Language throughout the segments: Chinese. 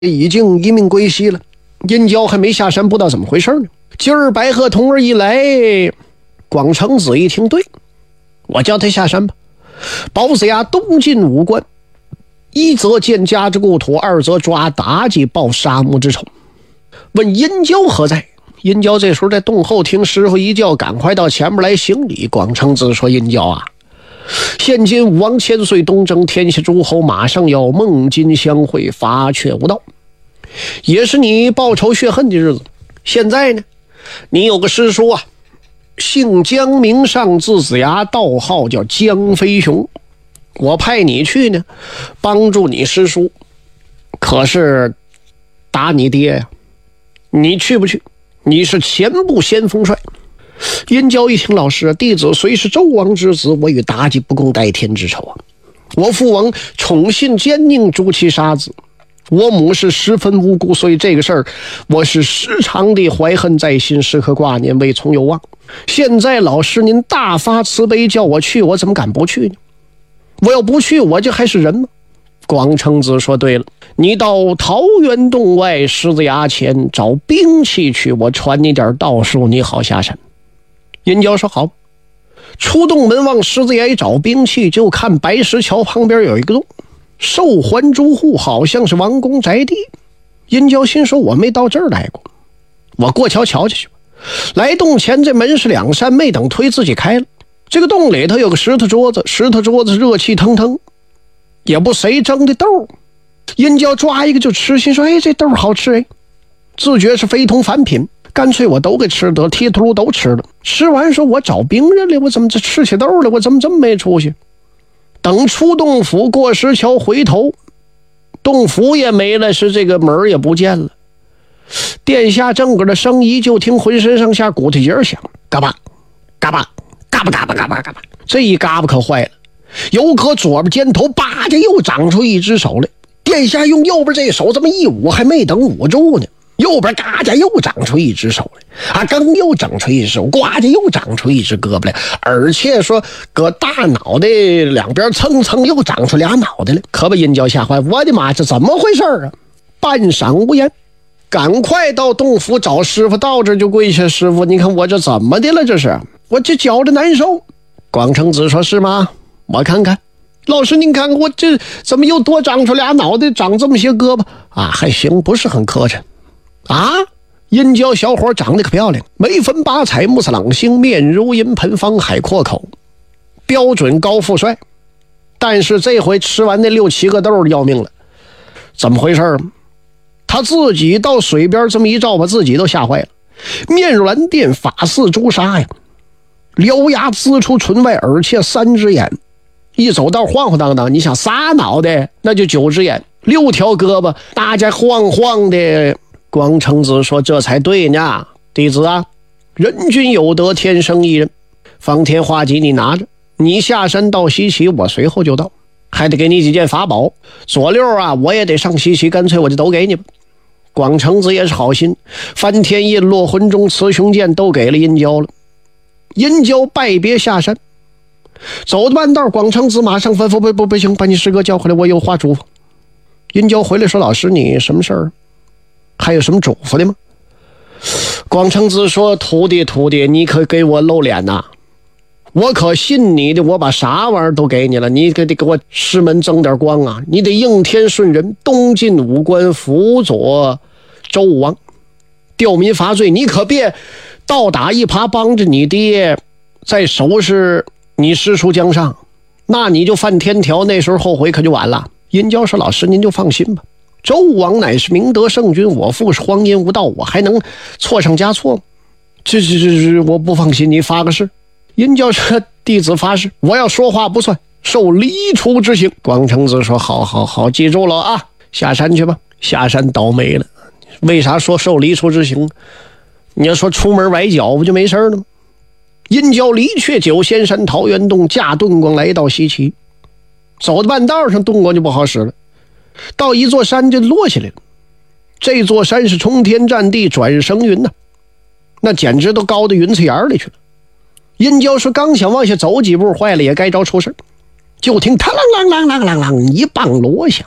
已经一命归西了。殷郊还没下山，不知道怎么回事呢。今儿白鹤童儿一来，广成子一听，对，我叫他下山吧。包子牙东进武关，一则见家之故土，二则抓妲己报杀母之仇。问殷郊何在？殷郊这时候在洞后听师傅一叫，赶快到前面来行礼。广成子说：殷郊啊，现今武王千岁东征，天下诸侯马上要孟津相会，伐却无道，也是你报仇雪恨的日子。现在呢，你有个师叔啊，姓姜名尚，字子牙，道号叫姜飞雄。我派你去呢，帮助你师叔，可是打你爹呀，你去不去？你是前部先锋帅。殷郊一听，老师，弟子虽是周王之子，我与妲己不共戴天之仇啊。我父王宠信奸佞，诛其杀子，我母是十分无辜，所以这个事儿我是时常的怀恨在心，时刻挂念，未从有忘。现在老师您大发慈悲叫我去，我怎么敢不去呢？我要不去，我就还是人吗？广成子说：对了，你到桃源洞外狮子崖前找兵器去，我传你点道术，你好下山。殷郊说：好。出洞门往狮子崖一找兵器，就看白石桥旁边有一个洞，寿环诸户，好像是王公宅地。殷郊心说：我没到这儿来过，我过桥瞧去吧。来洞前，这门是两扇，没等推自己开了。这个洞里头有个石头桌子，石头桌子热气腾腾，也不谁蒸的豆。殷郊抓一个就吃，心说：哎，这豆好吃哎，自觉是非同凡品，干脆我都给吃得，剔秃噜都吃了。吃完说：我找病人了，我怎么这吃起豆了？我怎么这么没出息？等出洞府过石桥回头，洞府也没了，是这个门也不见了。殿下正搁这生疑，就听浑身上下骨头节响，嘎巴嘎巴嘎巴嘎巴嘎巴嘎巴，这一嘎巴可坏了。有可左边肩头叭着又长出一只手来，殿下用右边这手这么一捂，还没等捂住呢，右边嘎家又长出一只手来啊，刚又长出一只手，呱家又长出一只胳膊来，而且说搁大脑袋两边蹭蹭又长出俩脑袋来，可把殷郊吓坏。我的妈，这怎么回事啊？半晌无言，赶快到洞府找师傅，到这就跪下：师傅，你看我这怎么的了？这是我这觉着难受。广成子说：是吗？我看看。老师您看看我这怎么又多长出俩脑袋，长这么些胳膊啊？还行，不是很磕碜啊。殷郊小伙长得可漂亮，眉分八彩，目似朗星，面如银盆，方海阔口，标准高富帅。但是这回吃完那6、7个豆要命了。怎么回事？他自己到水边这么一照，把自己都吓坏了。面如蓝靛，发似朱砂呀，獠牙呲出唇外，而且3只眼，一走道晃晃荡荡。你想仨脑袋，那就9只眼，6条胳膊，大家晃晃的。广成子说：这才对呢，弟子啊，人均有德，天生一人。方天画戟你拿着，你下山到西岐，我随后就到，还得给你几件法宝。左六啊，我也得上西岐，干脆我就都给你吧。广成子也是好心，翻天印、落魂钟、雌雄剑都给了殷郊了。殷郊拜别下山，走到半道，广成子马上吩咐：不行，把你师哥叫回来，我有话嘱咐。殷郊回来说：老师，你什么事儿？还有什么嘱咐的吗？广成子说：徒弟，你可给我露脸呐！我可信你的，我把啥玩意儿都给你了，你得给我师门争点光啊！你得应天顺人，东进武关，辅佐周武王，吊民伐罪。你可别倒打一耙帮着你爹，再收拾你师叔姜尚，那你就犯天条，那时候后悔可就晚了。殷郊说：老师您就放心吧，周武王乃是明德圣君，我父是荒淫无道，我还能错上加错吗？这我不放心，你发个誓。殷郊说：弟子发誓，我要说话不算，受离除之刑。广成子说：好，记住了啊，下山去吧。下山倒霉了，为啥说受离除之刑？你要说出门崴脚不就没事了吗？殷郊离却九仙山桃源洞，驾遁光来到西岐，走到半道上，遁光就不好使了，到一座山就落下来了。这座山是冲天占地，转生云呐，那简直都高到云彩眼里去了。殷郊说：刚想往下走几步，坏了，也该着出事。就听他啷啷啷啷啷啷一棒锣响，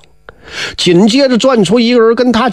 紧接着转出一个人跟他